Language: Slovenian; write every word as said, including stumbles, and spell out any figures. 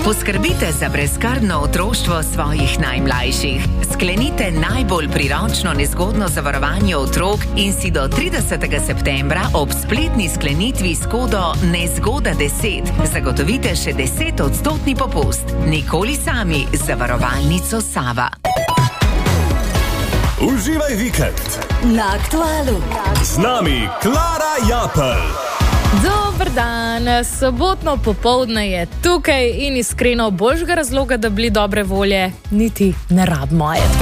Poskrbite za brezskrbno otroštvo svojih najmlajših. Sklenite najbolj priročno nezgodno zavarovanje otrok in si do tridesetega septembra ob spletni sklenitvi s kodo nezgoda deset zagotovite še deset odstotni popust. Nikoli sami z zavarovalnico Sava. Uživaj vikend na Aktualu. Z nami Klara Japelj. Dober dan, sobotno popoldne je tukaj in iskreno boljšega razloga, da bili dobre volje, niti ne rabimo.